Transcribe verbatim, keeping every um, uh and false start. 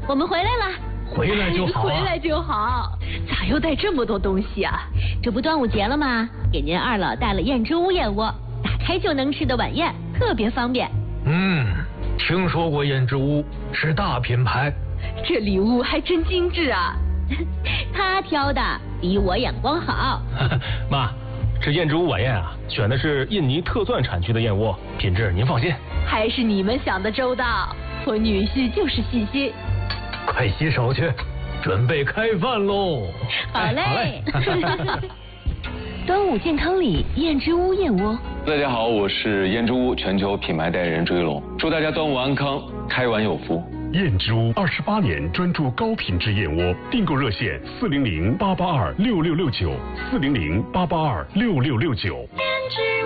我们回来了。 回来就好、啊。 回来就好。咋又带这么多东西啊？这不端午节了吗？给您二老带了燕之屋燕窝，打开就能吃的晚宴，特别方便。 嗯，听说过燕之屋，是大品牌。 这礼物还真精致啊！他挑的比我眼光好。 妈，这燕之屋晚宴啊，选的是印尼特钻产区的燕窝，品质您放心。 还是你们想的周到，我女婿就是细心。 快洗手去，准备开饭喽！ 好嘞。端午健康礼燕之屋燕窝。 大家好，我是燕之屋全球品牌代言人朱一龙，祝大家端午安康，开碗有福。 燕之屋二十八年专注高品质燕窝，订购热线四零零八八二六六六九，四零零八八二六六六九。燕之